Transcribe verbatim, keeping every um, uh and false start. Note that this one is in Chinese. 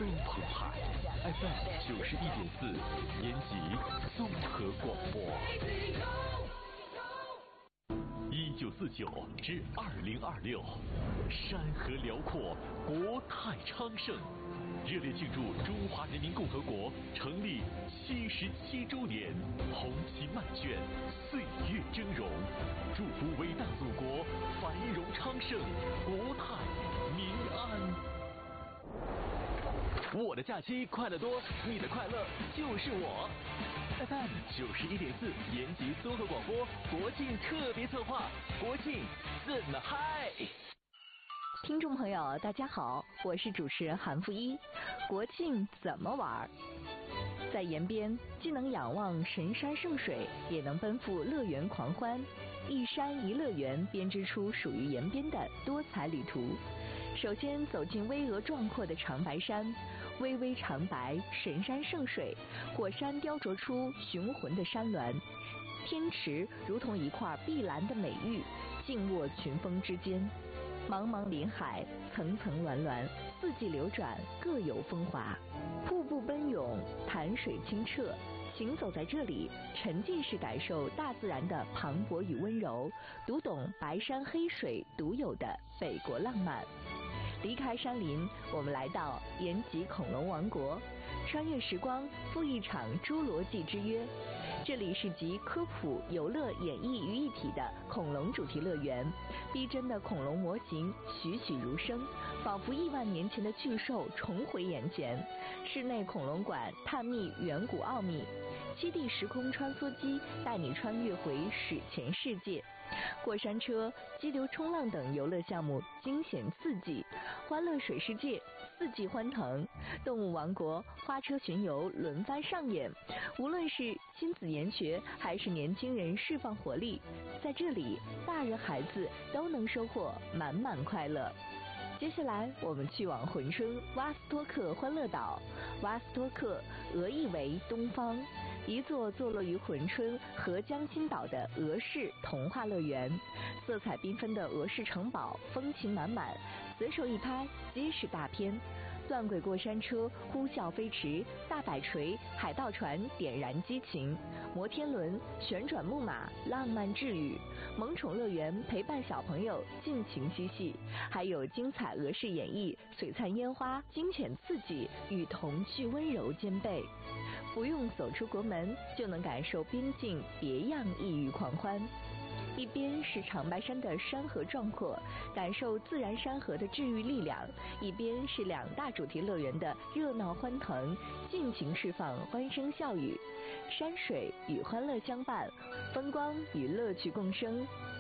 更澎湃。F M 九十一点四，延吉综合广播。一九四九至二零二六，山河辽阔，国泰昌盛。热烈庆祝中华人民共和国成立七十七周年，红旗漫卷，岁月峥嵘，祝福伟大祖国繁荣昌盛，国泰民安。我的假期快乐多，你的快乐就是我。F M 九十一点四，延吉综合广播国庆特别策划，国庆怎么嗨？ 听众朋友，大家好，我是主持人韩负一。国庆怎么玩？在延边，既能仰望神山圣水，也能奔赴乐园狂欢。一山一乐园编织出属于延边的多彩旅途。首先走进巍峨壮阔的长白山，巍巍长白，神山圣水，火山雕琢出雄浑的山峦，天池如同一块碧蓝的美玉，静卧群峰之间。茫茫林海，层层峦峦，四季流转，各有风华。瀑布奔涌，潭水清澈，行走在这里，沉浸式感受大自然的磅礴与温柔，读懂白山黑水独有的北国浪漫。离开山林，我们来到延吉恐龙王国，穿越时光，赴一场侏罗纪之约。这里是集科普、游乐、演绎于一体的恐龙主题乐园，逼真的恐龙模型栩栩如生，仿佛亿万年前的巨兽重回眼前。室内恐龙馆探秘远古奥秘，七 D 时空穿梭机带你穿越回史前世界。过山车、激流冲浪等游乐项目惊险刺激，欢乐水世界四季欢腾，动物王国花车巡游轮番上演。无论是亲子研学还是年轻人释放活力，在这里大人孩子都能收获满满快乐。接下来我们去往珲春瓦斯托克欢乐岛。瓦斯托克俄译为东方，一座坐落于珲春合江心岛的俄式童话乐园，色彩缤纷的俄式城堡风情满满，随手一拍皆是大片。断轨过山车呼啸飞驰，大摆锤海盗船点燃激情，摩天轮旋转木马浪漫治愈，萌宠乐园陪伴小朋友尽情嬉戏，还有精彩俄式演绎，璀璨烟花惊险刺激与童趣温柔兼备。不用走出国门，就能感受边境别样异域狂欢。一边是长白山的山河壮阔，感受自然山河的治愈力量；一边是两大主题乐园的热闹欢腾，尽情释放欢声笑语。山水与欢乐相伴，风光与乐趣共生。